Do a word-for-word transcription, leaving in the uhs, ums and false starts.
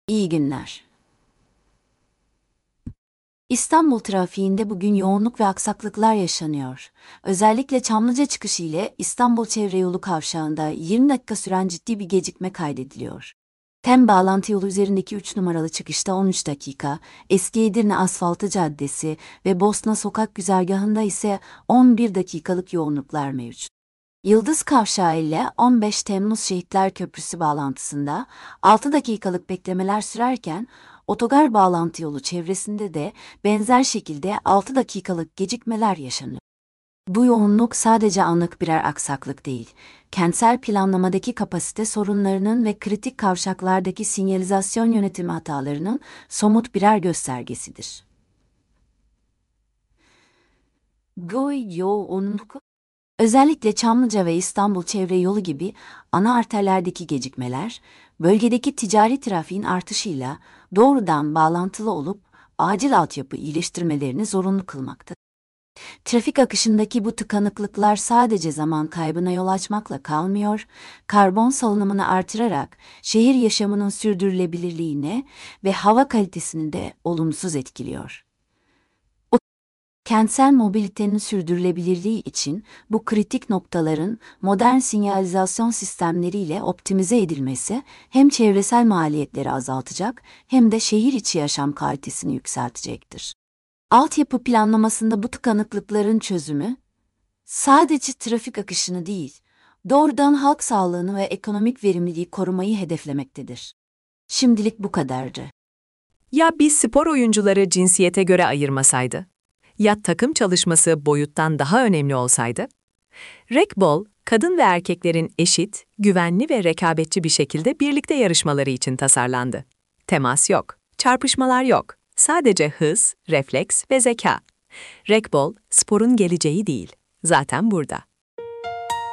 İyi günler. İstanbul trafiğinde bugün yoğunluk ve aksaklıklar yaşanıyor. Özellikle Çamlıca çıkışı ile İstanbul Çevreyolu kavşağında yirmi dakika süren ciddi bir gecikme kaydediliyor. Tem bağlantı yolu üzerindeki üç numaralı çıkışta on üç dakika, Eski Edirne Asfaltı Caddesi ve Bosna Sokak güzergahında ise on bir dakikalık yoğunluklar mevcut. Yıldız Kavşağı ile on beş Temmuz Şehitler Köprüsü bağlantısında altı dakikalık beklemeler sürerken, otogar bağlantı yolu çevresinde de benzer şekilde altı dakikalık gecikmeler yaşanıyor. Bu yoğunluk sadece anlık birer aksaklık değil, kentsel planlamadaki kapasite sorunlarının ve kritik kavşaklardaki sinyalizasyon yönetimi hatalarının somut birer göstergesidir. Bu yoğunluk özellikle Çamlıca ve İstanbul Çevre Yolu gibi ana arterlerdeki gecikmeler, bölgedeki ticari trafiğin artışıyla doğrudan bağlantılı olup acil altyapı iyileştirmelerini zorunlu kılmaktadır. Trafik akışındaki bu tıkanıklıklar sadece zaman kaybına yol açmakla kalmıyor, karbon salınımını artırarak şehir yaşamının sürdürülebilirliğine ve hava kalitesini de olumsuz etkiliyor. Kentsel mobilitenin sürdürülebilirliği için bu kritik noktaların modern sinyalizasyon sistemleriyle optimize edilmesi hem çevresel maliyetleri azaltacak hem de şehir içi yaşam kalitesini yükseltecektir. Altyapı planlamasında bu tıkanıklıkların çözümü, sadece trafik akışını değil, doğrudan halk sağlığını ve ekonomik verimliliği korumayı hedeflemektedir. Şimdilik bu kadardı. Ya biz spor oyuncuları cinsiyete göre ayırmasaydı? Ya takım çalışması boyuttan daha önemli olsaydı? Rekbol, kadın ve erkeklerin eşit, güvenli ve rekabetçi bir şekilde birlikte yarışmaları için tasarlandı. Temas yok, çarpışmalar yok. Sadece hız, refleks ve zeka. Rekbol, sporun geleceği değil, zaten burada.